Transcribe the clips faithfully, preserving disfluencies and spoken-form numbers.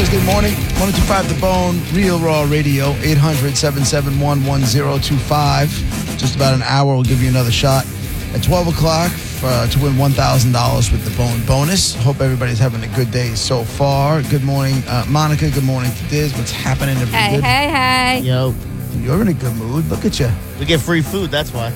Thursday morning, one oh two point five The Bone, Real Raw Radio, eight hundred, seven seven one, one oh two five. Just about an hour, we'll give you another shot at twelve o'clock uh, to win one thousand dollars with The Bone bonus. Hope everybody's having a good day so far. Good morning, uh, Monica. Good morning to Diz. What's happening? Everybody Hey, good? hey, hey. Yo, You're in a good mood. Look at you. we get free food, that's why.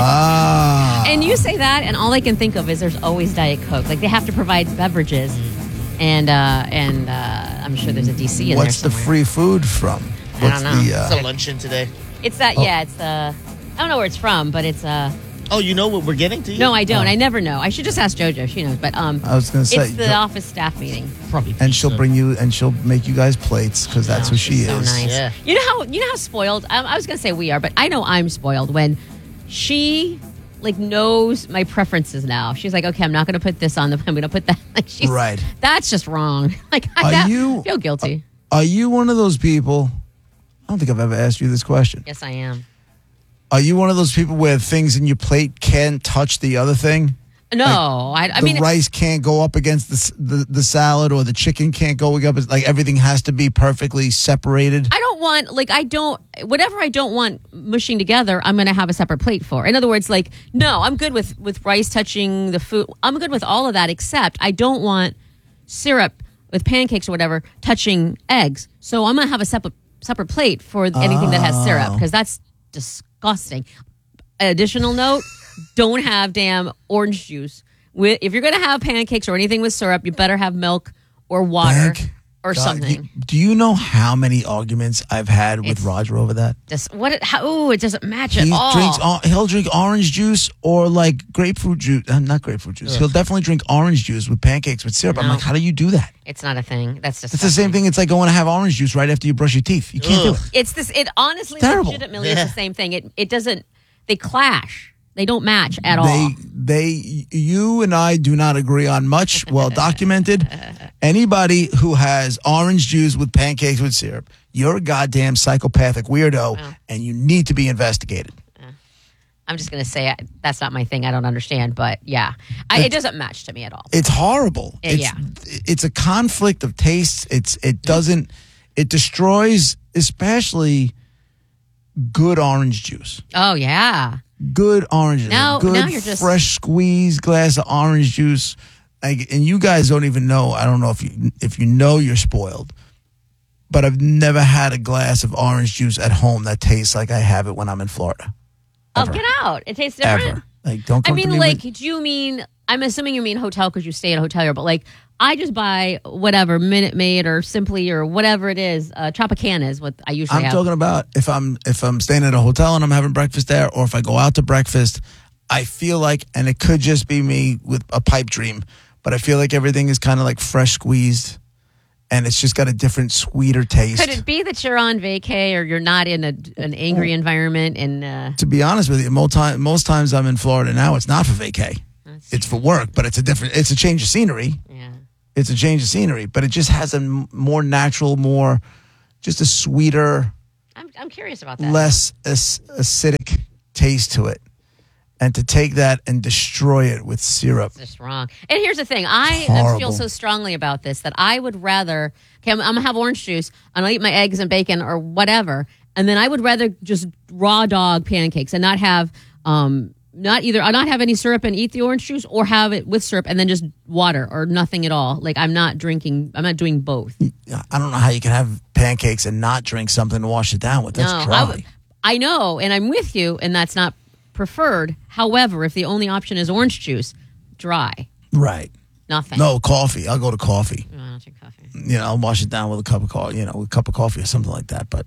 Ah. And you say that, and all I can think of is there's always Diet Coke. Like, they have to provide beverages. And uh, and uh, I'm sure there's a D C in What's there the somewhere. free food from? I What's don't know. the, uh, It's a luncheon today. It's that, Oh. yeah, it's the, I don't know where it's from, but it's, uh, Oh, you know what we're getting to you? no, I don't. Oh. I never know. I should just ask JoJo. She knows. But um, I was going to say. it's the Jo- office staff meeting. Probably. and she'll pizza. bring you, and she'll make you guys plates, because that's Oh, who she she's is. so nice. Yeah. You know how you know how spoiled I, I was going to say we are, but I know I'm spoiled when she like knows my preferences now. She's like, okay, I'm not going to put this on the. I'm going to put that. Like, she's, Right. That's just wrong. Like I Are that- you- feel guilty. Are you one of those people? I don't think I've ever asked you this question. Yes, I am. Are you one of those people where things in your plate can't touch the other thing? No, I, I the mean, rice can't go up against the, s- the the salad, or the chicken can't go up. Like, everything has to be perfectly separated. I don't want like I don't whatever I don't want mushing together. I'm going to have a separate plate for. In other words, like no, I'm good with with rice touching the food. I'm good with all of that, except I don't want syrup with pancakes or whatever touching eggs. So I'm going to have a separate separate plate for anything that has syrup because that's disgusting. Additional note: don't have damn orange juice. With if you're going to have pancakes or anything with syrup, you better have milk or water. Thank Or God. something. You- do you know how many arguments I've had with It's- Roger over that? Just what? It, how? Ooh, it doesn't match at He all. drinks. or- He'll drink orange juice or like grapefruit juice. Uh, not grapefruit juice. He'll definitely drink orange juice with pancakes with syrup. I'm No. like, how do you do that? It's not a thing. That's just It's the same thing. It's like going to have orange juice right after you brush your teeth. You can't do Ugh. it. It's this. It honestly, Terrible. legitimately, Yeah. is the same thing. It it doesn't. They clash. They don't match at all. They, they, you and I do not agree on much. Well documented. Anybody who has orange juice with pancakes with syrup, you're a goddamn psychopathic weirdo, Wow. and you need to be investigated. I'm just gonna say I, that's not my thing. I don't understand, but yeah, I, it doesn't match to me at all. It's horrible. Yeah, It's, yeah. it's a conflict of tastes. It's it doesn't it destroys especially good orange juice. Oh yeah, Good oranges. Now- good now you're just- fresh squeezed glass of orange juice. Like, and you guys don't even know. I don't know if you if you know you're spoiled, but I've never had a glass of orange juice at home that tastes like I have it when I'm in Florida. oh Ever. get out. It tastes different. Ever. Like, don't I come to mean, me like, with- do you mean? I'm assuming you mean hotel because you stay at a hotel here, but like, I just buy whatever Minute Maid or Simply or whatever it is. Uh, Tropicana is what I usually I'm have. talking about if I'm if I'm staying at a hotel and I'm having breakfast there, or if I go out to breakfast, I feel like, and it could just be me with a pipe dream, but I feel like everything is kind of like fresh squeezed, and it's just got a different, sweeter taste. Could it be that you're on vacay or you're not in a, an angry environment? And uh, To be honest with you, most time most times I'm in Florida now. It's not for vacay. It's for work, but it's a different. It's a change of scenery. yeah, It's a change of scenery, but it just has a m- more natural, more just a sweeter, I'm I'm curious about that. less ac- acidic taste to it. And to take that and destroy it with syrup. It's just wrong. And here's the thing: I Horrible. feel so strongly about this that I would rather. Okay, I'm, I'm gonna have orange juice and I'll eat my eggs and bacon or whatever, and then I would rather just raw dog pancakes and not have um not either I'll not have any syrup and eat the orange juice, or have it with syrup and then just water or nothing at all. Like I'm not drinking. I'm not doing both. I don't know how you can have pancakes and not drink something to wash it down with. That's no, dry. I, w- I know, and I'm with you, and that's not preferred. However, if the only option is orange juice, dry, right. nothing. No, coffee. I'll go to coffee. No, I don't drink coffee. You know, I'll wash it down with a cup of coffee, you know, with a cup of coffee or something like that. But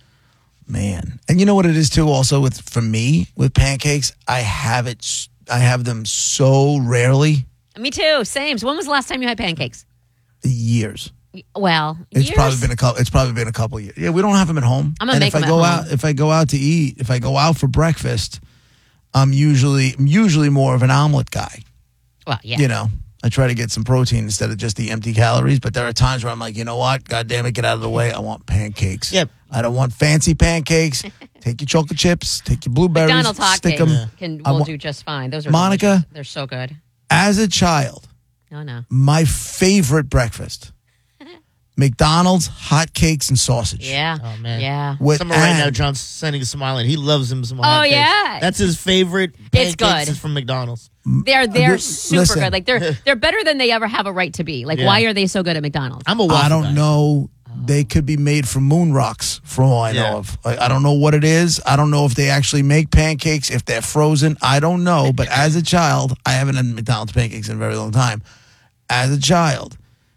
man, and you know what it is too. Also, with for me with pancakes, I have it. s- I have them so rarely. Me too. Same. So when was the last time you had pancakes? Years. Well, It's years? probably been a couple. It's probably been a couple years. Yeah, we don't have them at home. I'm gonna and make if I them at go home. out, if I go out to eat, if I go out for breakfast, I'm usually I'm usually more of an omelet guy. Well, yeah. You know, I try to get some protein instead of just the empty calories. But there are times where I'm like, you know what? God damn it, get out of the way. I want pancakes. Yep. I don't want fancy pancakes. Take your chocolate chips. Take your blueberries. McDonald's hot stick cakes them. can I will wa- do just fine. Those are Monica? delicious. They're so good. As a child, No, no. my favorite breakfast, McDonald's hotcakes and sausage. Yeah. Oh, man. Yeah. With Someone right now, and- John's sending a smile, and he loves him some Oh, hotcakes. yeah. That's his favorite. It's pancakes good. is from McDonald's. They're they're Li- super listen. good. Like they're they're better than they ever have a right to be. Like Yeah. why are they so good at McDonald's? I'm a waffle I don't guy. know. They could be made from moon rocks, for all I know Yeah. of. Like, I don't know what it is. I don't know if they actually make pancakes, if they're frozen. I don't know. But as a child, I haven't had McDonald's pancakes in a very long time. As a child,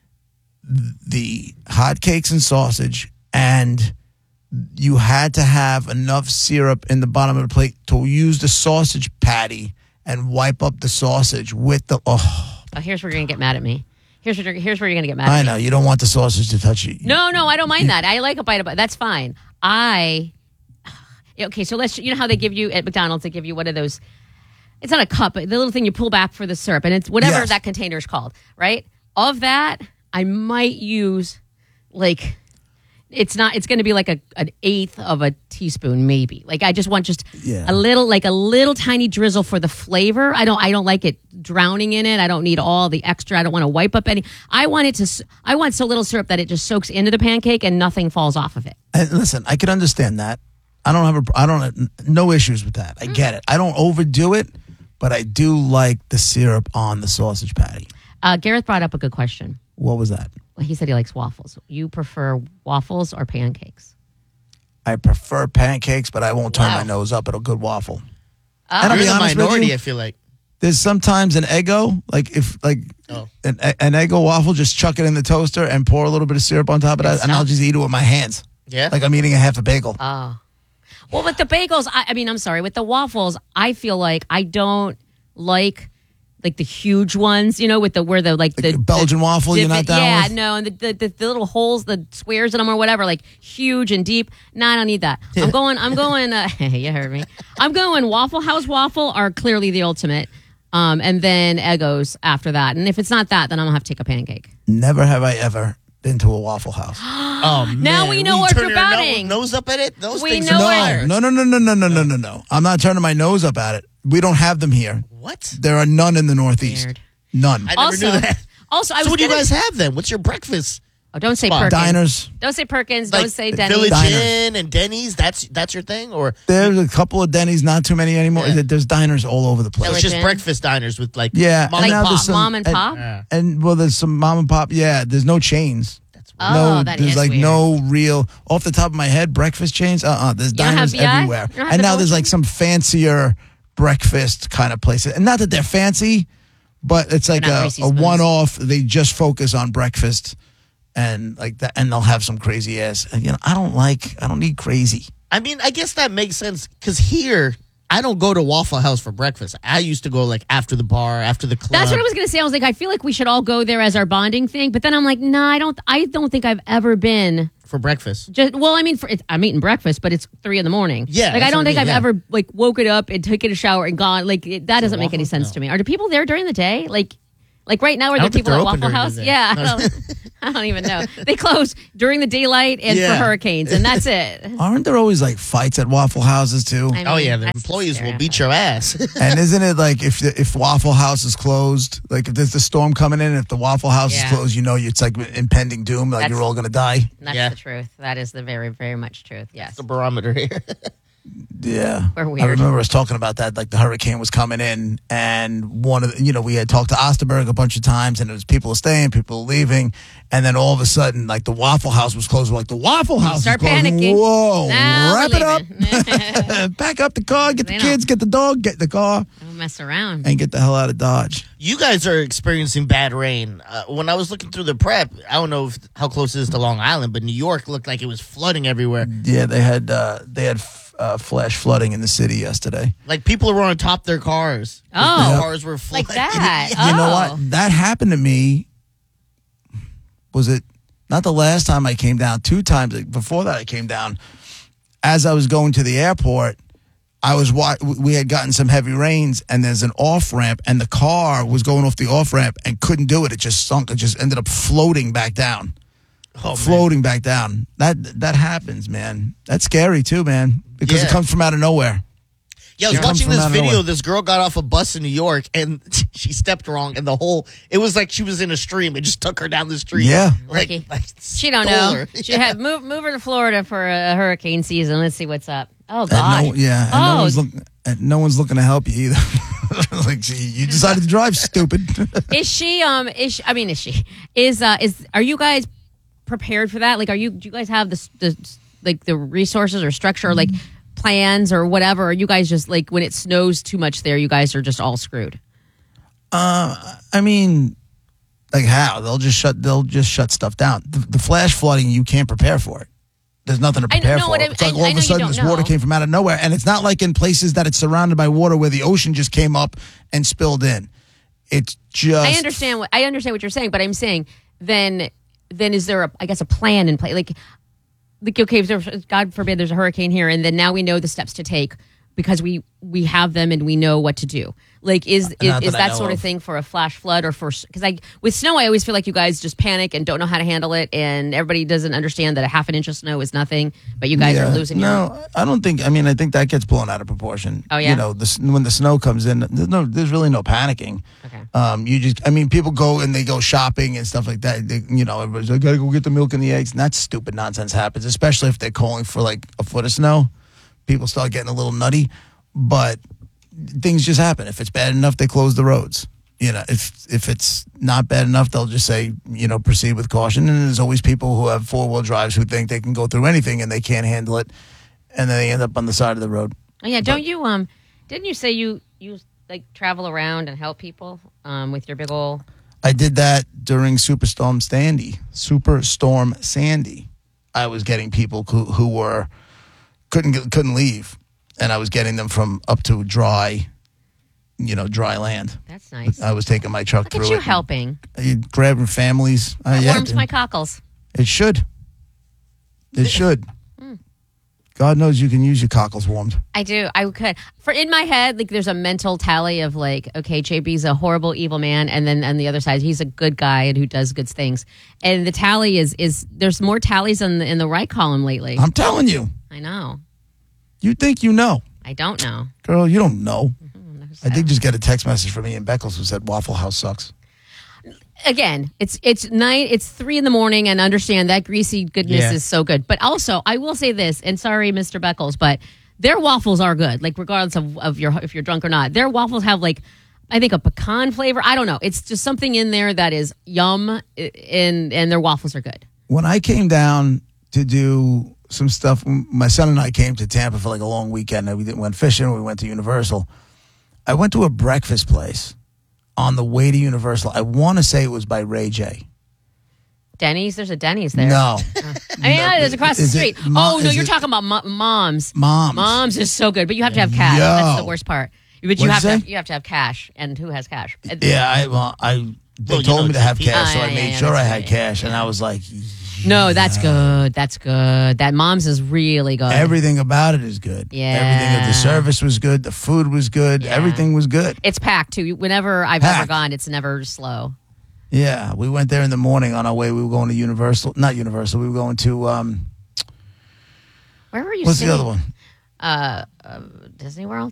th- the hotcakes and sausage, and you had to have enough syrup in the bottom of the plate to use the sausage patty and wipe up the sausage with the. Oh, Oh, here's where you're gonna get mad at me. Here's where you're, here's where you're gonna get mad at I me. know you don't want the sausage to touch you. No, no, I don't mind that. I like a bite of it. That's fine. I okay. So let's. You know how they give you at McDonald's? They give you one of those. It's not a cup, but the little thing you pull back for the syrup, and it's whatever Yes. that container is called, right? Of that, I might use like. It's not. It's going to be like a an eighth of a teaspoon, maybe. Like I just want just Yeah. a little, like a little tiny drizzle for the flavor. I don't. I don't like it drowning in it. I don't need all the extra. I don't want to wipe up any. I want it to. s- I want so little syrup that it just soaks into the pancake and nothing falls off of it. And listen, I can understand that. I don't have a. I don't have no issues with that. I get it. I don't overdo it, but I do like the syrup on the sausage patty. Uh, Gareth brought up a good question. What was that? Well, he said he likes waffles. You prefer waffles or pancakes? I prefer pancakes, but I won't turn Wow. my nose up at a good waffle. Oh. And I'll You're be the honest with minority, you, I feel like. there's sometimes an Eggo, like if like Oh. an, an Eggo waffle, just chuck it in the toaster and pour a little bit of syrup on top of that, and I'll just eat it with my hands, Yeah? like I'm eating a half a bagel. Oh. Well, with the bagels, I, I mean, I'm sorry. With the waffles, I feel like I don't like like the huge ones, you know, with the where the like the Like a Belgian the waffle, you're not different- down yeah, with? no, and the, the, the, the little holes, the squares in them or whatever, like huge and deep. No, I don't need that. I'm going. I'm going. Uh, you heard me. I'm going. Waffle House waffle are clearly the ultimate, um, and then Eggos after that. And if it's not that, then I'm gonna have to take a pancake. Never have I ever been to a Waffle House. Oh, man. Now we know Will you what turn you're your no- batting. Nose up at it? Those We things know are what- fire. No, no, no, no, no, no, no, no, no. I'm not turning my nose up at it. We don't have them here. What? There are none in the Northeast. Weird. None. I never Also, knew that. also, I So was what do you gonna- guys have then? What's your breakfast? Oh, don't say Spot. Perkins. Diners. Don't say Perkins. Like don't say Denny's. Village Diners. Inn and Denny's? That's that's your thing? Or There's a couple of Denny's, not too many anymore. Yeah. There's diners all over the place. it's Village just Inn. breakfast diners with like Yeah, mom and and now pop? there's some- Mom and pop? Yeah. And well, there's some mom and pop. Yeah, there's no chains. That's Oh, no, that there's is like weird. no real off the top of my head breakfast chains. Uh, uh there's don't have diners V I? everywhere, You don't have and the now there's Belgian? like some fancier breakfast kind of places. And not that they're fancy, but it's like They're not a, greasy a spoons. one-off. They just focus on breakfast, and like that, and they'll have some crazy ass. And, you know, I don't like. I don't need crazy. I mean, I guess that makes sense because here I don't go to Waffle House for breakfast. I used to go like after the bar, after the club. That's what I was going to say. I was like, I feel like we should all go there as our bonding thing. But then I'm like, nah, I don't. I don't think I've ever been. for breakfast. Just well, I mean, for, it's, I'm eating breakfast, but it's three in the morning. Yeah, like I that's don't what I think mean, I've yeah. ever like woken up and taken a shower and gone. Like it, that doesn't make any Waffle? sense No. to me. Are the people there during the day? Like, like right now, are I there don't think people at they're open Waffle during the House? day. Yeah, No. I don't, I don't even know. They close during the daylight and Yeah. for hurricanes, and that's it. Aren't there always like fights at Waffle Houses too? I Oh mean, yeah, the that's employees will stereotype. beat your ass. And isn't it like if the, if Waffle House is closed, like if there's the storm coming in, if the Waffle House Yeah. is closed, you know it's like impending doom, like That's- you're all gonna die. That's Yeah. the truth. That is the very, very much truth. Yes. the barometer here. Yeah, We're I weird. remember us talking about that. Like the hurricane was coming in, and one of the, you know we had talked to Osterberg a bunch of times, and it was people are staying, people are leaving, and then all of a sudden, like the Waffle House was closed. We're like the Waffle House Start is closed. panicking. Whoa, Nah, wrap we're it up, back up the car, get They the don't- kids, get the dog, get in the car, Don't mess around. and get the hell out of Dodge. You guys are experiencing bad rain. Uh, when I was looking through the prep, I don't know if, how close it is to Long Island, but New York looked like it was flooding everywhere. Yeah, they had uh, they had uh, flash flooding in the city yesterday. Like people were on top of their cars. Oh. Their cars were flooding. Like that. You know Oh. what? That happened to me. Was it not the last time I came down? Two times before that, I came down. As I was going to the airport, I was wa- we had gotten some heavy rains, and there's an off ramp, and the car was going off the off ramp and couldn't do it. It just sunk. It just ended up floating back down, Oh, man. floating back down. That that happens, man. That's scary too, man, because it Yeah. comes from out of nowhere. Yeah, I was She comes watching from this out of video. nowhere. This girl got off a bus in New York and she stepped wrong, and the whole it was like she was in a stream. It just took her down the street. Yeah. like, Lucky. like She don't stole know. her. She had move move her to Florida for a hurricane season. Let's see what's up. Oh And God. no, yeah, and oh, no one's looking. And no one's looking to help you either. Like, see, you decided to drive, stupid. is she? Um, is she, I mean, is she? Is uh, is are you guys prepared for that? Like, are you? Do you guys have the the like the resources or structure, or like plans or whatever? Or are you guys just like when it snows too much there, you guys are just all screwed? Uh, I mean, like how they'll just shut they'll just shut stuff down. The, the flash flooding, you can't prepare for it. There's nothing to I prepare know for. what I- It's like I- all I of know a you sudden don't this water know. came from out of nowhere, and it's not like in places that it's surrounded by water where the ocean just came up and spilled in. It's just I understand what I understand what you're saying, but I'm saying then then is there a I guess a plan in place? Like, like okay, if there's, God forbid there's a hurricane here, and then now we know the steps to take because we we have them and we know what to do. Like, is is, Not is that I that know sort of of. thing for a flash flood or for because I with snow I always feel like you guys just panic and don't know how to handle it, and everybody doesn't understand that a half an inch of snow is nothing, but you guys Yeah. are losing your. No, I don't think. I mean, I think that gets blown out of proportion. Oh, yeah? You know, the, s- when the snow comes in, there's no, there's really no panicking. Okay. Um, you just, I mean, people go and they go shopping and stuff like that. They, you know, everybody's like, I gotta go get the milk and the eggs, and that stupid nonsense happens. Especially if they're calling for like a foot of snow, people start getting a little nutty. But things just happen. If it's bad enough, they close the roads. You know, if if it's not bad enough, they'll just say, you know, proceed with caution. And there's always people who have four wheel drives who think they can go through anything and they can't handle it, and then they end up on the side of the road. Oh yeah, don't you um? Didn't you say you you like travel around and help people um with your big ol' I did that during Superstorm Sandy. Superstorm Sandy. I was getting people who who were couldn't get, couldn't leave, and I was getting them from up to dry, you know, dry land. That's nice. I was taking my truck Look through at you it. helping. You grabbing families. Uh, That yeah, warms dude. my cockles. It should. It should. God knows you can use your cockles warmed. I do. I could. For in my head, like there's a mental tally of like, okay, J B's a horrible, evil man, and then on the other side, he's a good guy and who does good things. And the tally is is there's more tallies in the in the right column lately. I'm telling you. I know. You think you know. I don't know. Girl, you don't know. Mm-hmm. I did just get a text message from Ian Beckles who said Waffle House sucks. Again, it's it's night. It's three in the morning, and understand that greasy goodness Yeah. is so good. But also, I will say this, and sorry, Mister Beckles, but their waffles are good. Like regardless of, of your if you're drunk or not, their waffles have like I think a pecan flavor. I don't know. It's just something in there that is yum, i- and and their waffles are good. When I came down to do some stuff, my son and I came to Tampa for like a long weekend. And we did- went fishing. We went to Universal. I went to a breakfast place on the way to Universal. I want to say it was by Ray J. Denny's, there's a Denny's there. No. I mean, yeah, it's across the Is it street. Mo- oh no, is you're it- talking about mo- moms. Moms. Moms is so good, but you have to have cash. Yo. That's the worst part. But you What'd have you to say? have, you have to have cash, and who has cash? Yeah, I well, I they Well, you told know, me to have T P. cash, so Oh, I yeah, made yeah, sure I that's had right. cash, and I was like, No, that's good. That's good. That mom's is really good. everything about it is good. Yeah. Everything of the service was good. The food was good. Yeah. Everything was good. It's packed too. Whenever I've ever Packed. gone, it's never slow. Yeah, we went there in the morning on our way. We were going to Universal, not Universal. We were going to um, Where were you? what's staying? the other one? Uh, uh, Disney World.